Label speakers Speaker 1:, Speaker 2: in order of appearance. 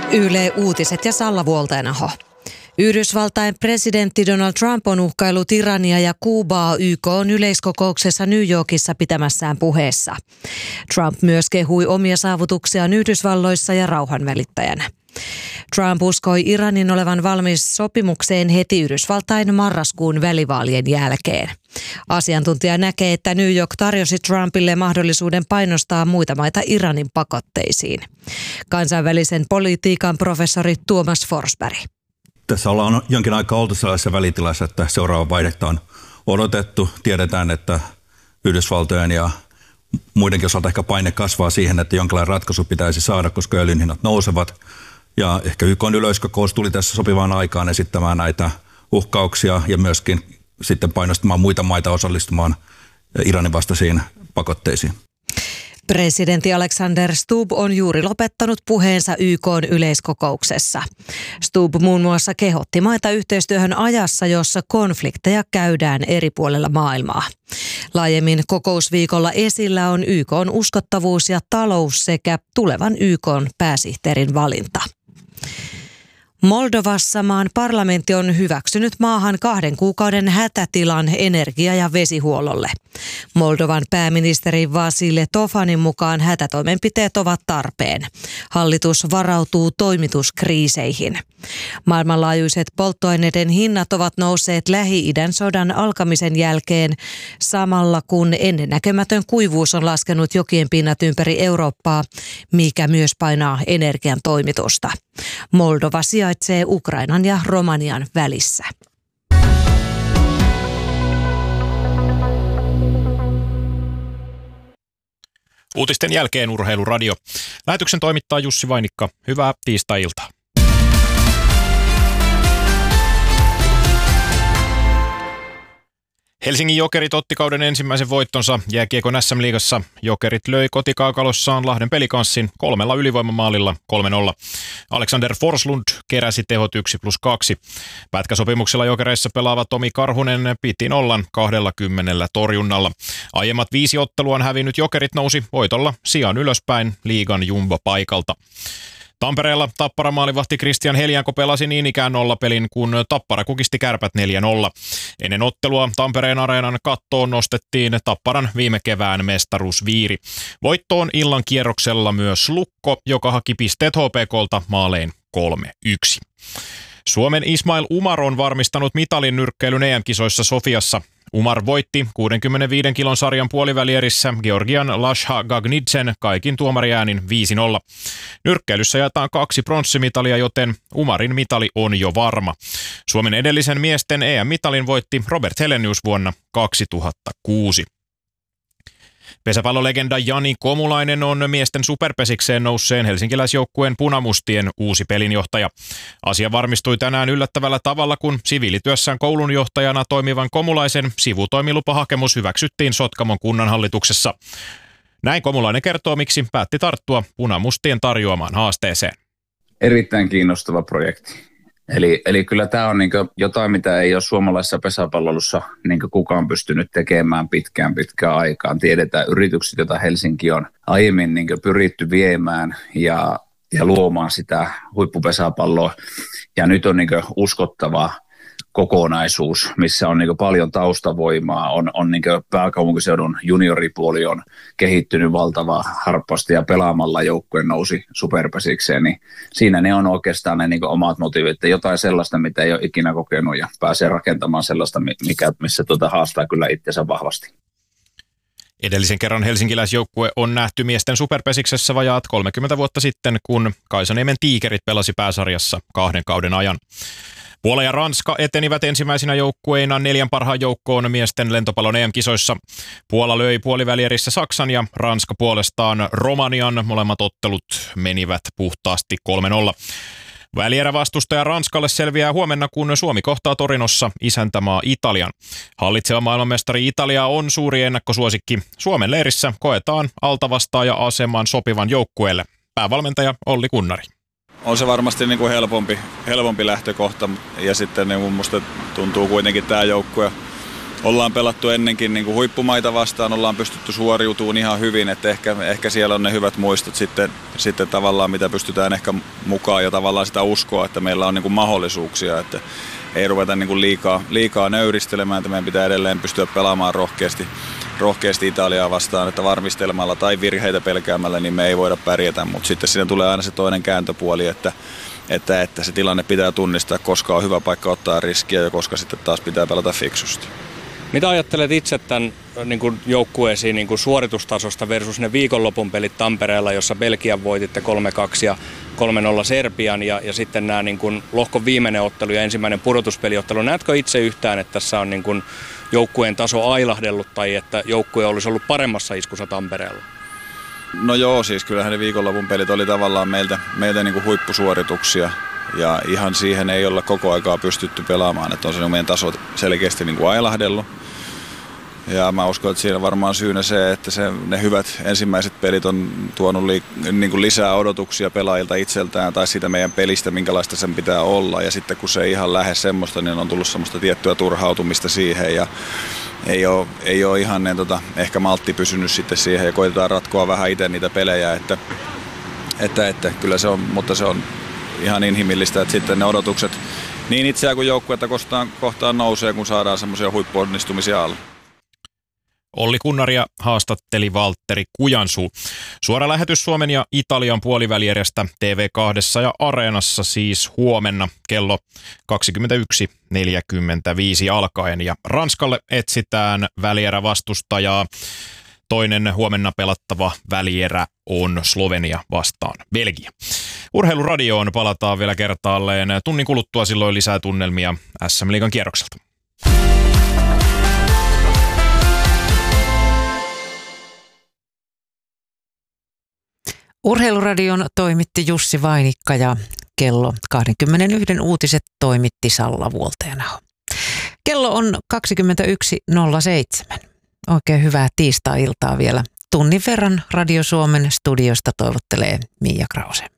Speaker 1: Yle Uutiset ja Salla Vuoltenaho. Yhdysvaltain presidentti Donald Trump on uhkaillut Irania ja Kuubaa YK:n yleiskokouksessa New Yorkissa pitämässään puheessa. Trump myös kehui omia saavutuksiaan Yhdysvalloissa ja rauhanvälittäjänä. Trump uskoi Iranin olevan valmis sopimukseen heti Yhdysvaltain marraskuun välivaalien jälkeen. Asiantuntija näkee, että New York tarjosi Trumpille mahdollisuuden painostaa muita maita Iranin pakotteisiin. Kansainvälisen politiikan professori Tuomas Forsberg.
Speaker 2: Tässä ollaan jonkin aikaa oltu sellaisessa välitilassa, että seuraava vaihdetta on odotettu. Tiedetään, että Yhdysvaltojen ja muidenkin osalta ehkä paine kasvaa siihen, että jonkinlainen ratkaisu pitäisi saada, koska öljyn hinnat nousevat. Ja ehkä YK:n yleiskokous tuli tässä sopivaan aikaan esittämään näitä uhkauksia ja myöskin sitten painostamaan muita maita osallistumaan Iranin vastaisiin pakotteisiin.
Speaker 1: Presidentti Alexander Stubb on juuri lopettanut puheensa YK:n yleiskokouksessa. Stubb muun muassa kehotti maita yhteistyöhön ajassa, jossa konflikteja käydään eri puolilla maailmaa. Laajemmin kokousviikolla esillä on YK:n uskottavuus ja talous sekä tulevan YK:n pääsihteerin valinta. Moldovassa maan parlamentti on hyväksynyt maahan 2 kuukauden hätätilan energia- ja vesihuollolle. Moldovan pääministeri Vasile Tofanin mukaan hätätoimenpiteet ovat tarpeen. Hallitus varautuu toimituskriiseihin. Maailmanlaajuiset polttoaineiden hinnat ovat nousseet Lähi-idän sodan alkamisen jälkeen, samalla kun ennennäkemätön kuivuus on laskenut jokien pinnat ympäri Eurooppaa, mikä myös painaa energian toimitusta. Moldova sijaitsee Ukrainan ja Romanian välissä.
Speaker 3: Uutisten jälkeen Urheiluradio. Lähetyksen toimittaa Jussi Vainikka. Hyvää tiistai-iltaa. Helsingin Jokerit otti kauden ensimmäisen voittonsa jääkiekon SM-liigassa. Jokerit löi kotikaakalossaan Lahden Pelikanssin 3 ylivoimamaalilla 3-0. Alexander Forslund keräsi tehot 1+2. Pätkäsopimuksella Jokereissa pelaava Tomi Karhunen piti nollan 20 torjunnalla. Aiemmat 5 otteluaan hävinnyt Jokerit nousi voitolla sijaan ylöspäin liigan jumbo-paikalta. Tampereella Tappara maalivahti Christian Helianko pelasi niin ikään nollapelin, kun Tappara kukisti Kärpät 4-0. Ennen ottelua Tampereen areenan kattoon nostettiin Tapparan viime kevään mestaruusviiri. Voittoon illan kierroksella myös Lukko, joka haki pisteet HPK:lta maalein 3-1. Suomen Ismail Umar on varmistanut mitalin nyrkkeilyn EM-kisoissa Sofiassa. Umar voitti 65 kilon sarjan puolivälierissä Georgian Lasha Gagnidsen kaikin tuomariäänin 5-0. Nyrkkeilyssä jaetaan 2 pronssimitalia, joten Umarin mitali on jo varma. Suomen edellisen miesten EM-mitalin voitti Robert Helenius vuonna 2006. Pesäpallolegenda Jani Komulainen on miesten superpesikseen nousseen helsinkiläisjoukkueen punamustien uusi pelinjohtaja. Asia varmistui tänään yllättävällä tavalla, kun siviilityössään koulunjohtajana toimivan Komulaisen sivutoimilupahakemus hyväksyttiin Sotkamon kunnanhallituksessa. Näin Komulainen kertoo, miksi päätti tarttua punamustien tarjoamaan haasteeseen.
Speaker 4: Erittäin kiinnostava projekti. Eli kyllä tämä on jotain, mitä ei ole suomalaisessa pesäpalloilussa kukaan pystynyt tekemään pitkään aikaan. Tiedetään yritykset, joita Helsinki on aiemmin pyritty viemään ja luomaan sitä huippupesäpalloa. Ja nyt on uskottava kokonaisuus, missä on paljon taustavoimaa, on pääkaupunkiseudun junioripuoli on kehittynyt valtava harppasti ja pelaamalla joukkueen nousi superpesikseen, niin siinä ne on oikeastaan ne omat motiivit, jotain sellaista, mitä ei ole ikinä kokenut ja pääsee rakentamaan sellaista, missä haastaa kyllä itsensä vahvasti.
Speaker 3: Edellisen kerran helsinkiläisjoukkue on nähty miesten superpesiksessä vajaat 30 vuotta sitten, kun Kaisaniemen Tiikerit pelasi pääsarjassa 2 kauden ajan. Puola ja Ranska etenivät ensimmäisinä joukkueina 4 parhaan joukkoon miesten lentopallon EM-kisoissa. Puola löi puolivälierissä Saksan ja Ranska puolestaan Romanian. Molemmat ottelut menivät puhtaasti 3-0. Välierävastustaja Ranskalle selviää huomenna, kun Suomi kohtaa Torinossa isäntämaa Italian. Hallitseva maailmanmestari Italia on suuri ennakkosuosikki. Suomen leirissä koetaan altavastaaja-aseman sopivan joukkueelle. Päävalmentaja Olli Kunnari.
Speaker 5: On se varmasti helpompi lähtökohta ja sitten musta tuntuu kuitenkin tämä joukkue ollaan pelattu ennenkin niin kuin huippumaita vastaan, ollaan pystytty suoriutumaan ihan hyvin, että ehkä siellä on ne hyvät muistot sitten tavallaan, mitä pystytään ehkä mukaan ja tavallaan sitä uskoa, että meillä on niin kuin mahdollisuuksia, että ei ruveta niin kuin liikaa nöyristelemään, että meidän pitää edelleen pystyä pelaamaan rohkeasti Italiaa vastaan, että varmistelmalla tai virheitä pelkäämällä niin me ei voida pärjätä, mutta sitten siinä tulee aina se toinen kääntöpuoli, että se tilanne pitää tunnistaa, koska on hyvä paikka ottaa riskiä ja koska sitten taas pitää pelata fiksusti.
Speaker 6: Mitä ajattelet itse tämän niin kuin joukkueesi niin kuin suoritustasosta versus ne viikonlopun pelit Tampereella, jossa Belgian voititte 3-2 ja 3-0 Serbian ja sitten nämä niin kuin lohkon viimeinen ottelu ja ensimmäinen pudotuspeliottelu. Näetkö itse yhtään, että tässä on niin kuin joukkueen taso ailahdellut tai että joukkue olisi ollut paremmassa iskussa Tampereella?
Speaker 5: No joo, siis kyllähän ne viikonlopun pelit oli tavallaan meiltä niin kuin huippusuorituksia ja ihan siihen ei olla koko aikaa pystytty pelaamaan, että on se meidän taso selkeästi niin kuin ailahdellut. Ja mä uskon, että siinä varmaan syynä se, että ne hyvät ensimmäiset pelit on tuonut niin kuin lisää odotuksia pelaajilta itseltään tai siitä meidän pelistä, minkälaista sen pitää olla. Ja sitten kun se ei ihan lähde semmoista, niin on tullut semmoista tiettyä turhautumista siihen ja ei ole ihan ehkä maltti pysynyt sitten siihen ja koitetaan ratkoa vähän itse niitä pelejä, että kyllä se on, mutta se on ihan inhimillistä, että sitten ne odotukset niin itseään kuin joukkuetta kohtaan nousee, kun saadaan semmoisia huippuonnistumisia alle.
Speaker 3: Olli Kunnaria haastatteli Valtteri Kujansuu. Suora lähetys Suomen ja Italian puolivälierästä TV2 ja Areenassa siis huomenna kello 21.45 alkaen. Ja Ranskalle etsitään välierävastustajaa. Toinen huomenna pelattava välierä on Slovenia vastaan Belgia. Urheiluradioon palataan vielä kertaalleen tunnin kuluttua, silloin lisää tunnelmia SM-liigan kierrokselta.
Speaker 7: Urheiluradion toimitti Jussi Vainikka ja kello 21 uutiset toimitti Salla Vuolteanaho. Kello on 21.07. Oikein hyvää tiistai-iltaa vielä. Tunnin verran Radio Suomen studiosta toivottelee Miia Krause.